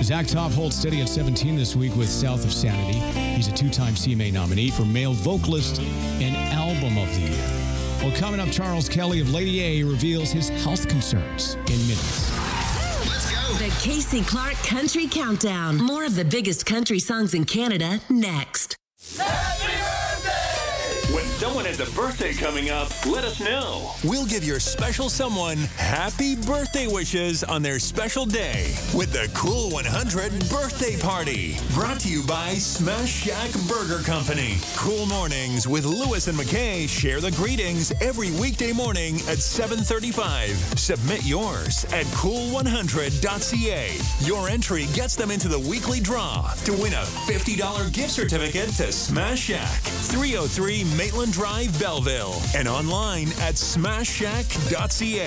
Zach Top holds steady at 17 this week with South of Sanity. He's a 2-time CMA nominee for Male Vocalist and Album of the Year. Well, coming up, Charles Kelly of Lady A reveals his health concerns in minutes. Let's go. The Casey Clark Country Countdown. More of the biggest country songs in Canada next. When someone has a birthday coming up, let us know. We'll give your special someone happy birthday wishes on their special day with the Cool 100 Birthday Party. Brought to you by Smash Shack Burger Company. Cool Mornings with Lewis and McKay share the greetings every weekday morning at 7:35. Submit yours at cool100.ca. Your entry gets them into the weekly draw to win a $50 gift certificate to Smash Shack, 303 Maitland Drive, Belleville, and online at smashshack.ca.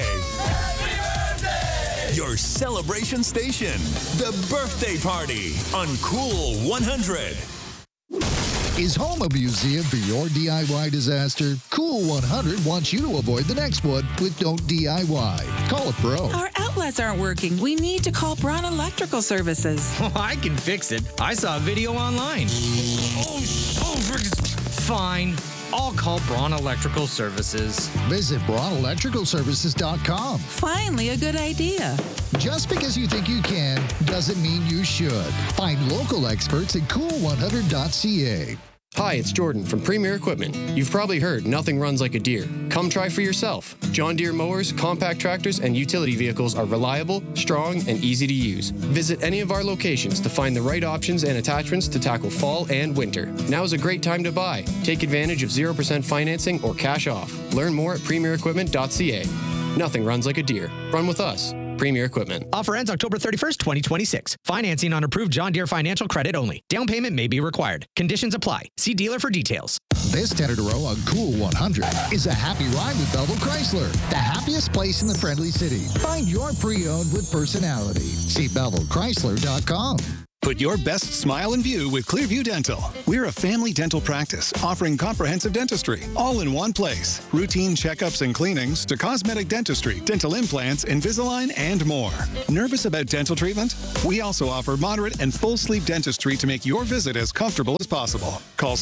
Your celebration station, the Birthday Party on Cool 100. Is home a museum for your DIY disaster? Cool 100 wants you to avoid the next one with Don't DIY. Call a pro. Our outlets aren't working. We need to call Braun Electrical Services. Oh, I can fix it. I saw a video online. Fine. I'll call Braun Electrical Services. Visit BraunElectricalServices.com. Finally, a good idea. Just because you think you can doesn't mean you should. Find local experts at cool100.ca. Hi, it's Jordan from Premier Equipment. You've probably heard nothing runs like a deer. Come try for yourself. John Deere mowers, compact tractors, and utility vehicles are reliable, strong, and easy to use. Visit any of our locations to find the right options and attachments to tackle fall and winter. Now is a great time to buy. Take advantage of 0% financing or cash off. Learn more at premierequipment.ca. Nothing runs like a deer. Run with us. Premier Equipment. Offer ends October 31st, 2026. Financing on approved John Deere financial credit only. Down payment may be required. Conditions apply. See dealer for details. This 10 in a row on Cool 100 is a happy ride with Belleville Chrysler, the happiest place in the friendly city. Find your pre-owned with personality. See BellevilleChrysler.com. Put your best smile in view with Clearview Dental. We're a family dental practice offering comprehensive dentistry, all in one place. Routine checkups and cleanings to cosmetic dentistry, dental implants, Invisalign, and more. Nervous about dental treatment? We also offer moderate and full sleep dentistry to make your visit as comfortable as possible. Call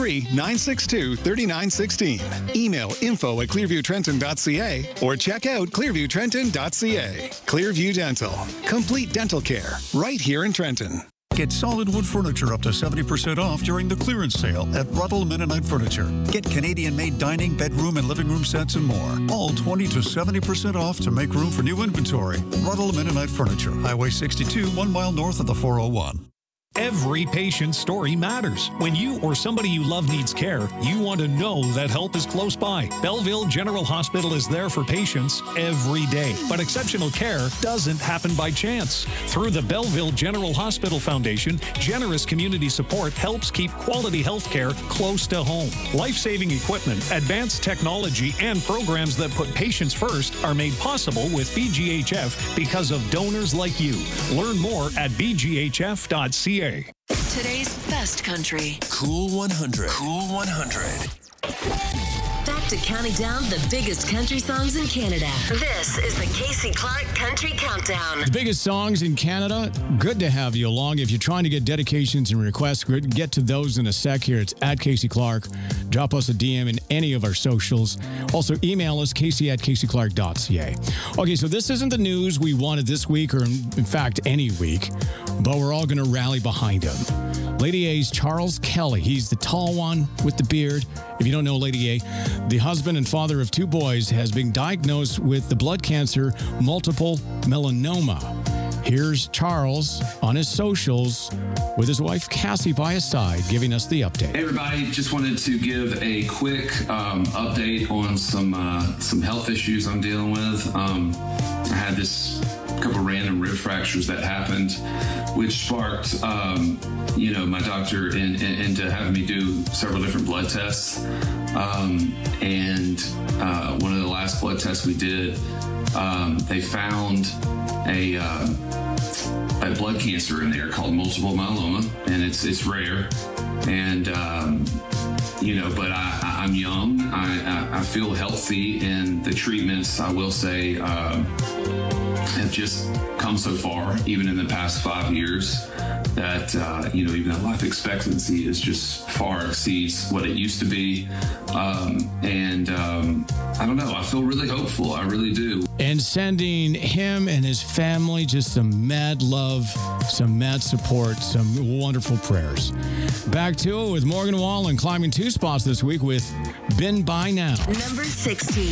613-962-3916. Email info@clearviewtrenton.ca or check out clearviewtrenton.ca. Clearview Dental. Complete dental care right here in Trenton. Get solid wood furniture up to 70% off during the clearance sale at Ruddle Mennonite Furniture. Get Canadian-made dining, bedroom, and living room sets and more. All 20 to 70% off to make room for new inventory. Ruddle Mennonite Furniture, Highway 62, 1 mile north of the 401. Every patient's story matters. When you or somebody you love needs care, you want to know that help is close by. Belleville General Hospital is there for patients every day. But exceptional care doesn't happen by chance. Through the Belleville General Hospital Foundation, generous community support helps keep quality health care close to home. Life-saving equipment, advanced technology, and programs that put patients first are made possible with BGHF because of donors like you. Learn more at bghf.ca. Today's best country. Cool 100. Cool 100. Back to counting down the biggest country songs in Canada. This is the Casey Clark Country Countdown. The biggest songs in Canada. Good to have you along. If you're trying to get dedications and requests, get to those in a sec here. It's at Casey Clark. Drop us a DM in any of our socials. Also, email us, casey@caseyclark.ca. Okay, so this isn't the news we wanted this week, or in fact, any week, but we're all going to rally behind him. Lady A's Charles Kelly. He's the tall one with the beard. If you don't know Lady A, the husband and father of 2 boys, has been diagnosed with the blood cancer multiple melanoma. Here's Charles on his socials with his wife Cassie by his side, giving us the update. Hey everybody, just wanted to give a quick update on some health issues I'm dealing with. I had this couple random rib fractures that happened, which sparked my doctor into having me do several different blood tests. And one of the last blood tests we did, they found a blood cancer in there called multiple myeloma, and it's rare. And but I'm young. I feel healthy, and the treatments, I will say, have just come so far, even in the past 5 years, that, even that life expectancy is just far exceeds what it used to be. I don't know. I feel really hopeful. I really do. And sending him and his family just some mad love, some mad support, some wonderful prayers. Back to it with Morgan Wallen climbing 2 spots this week with Been By Now. Number 16.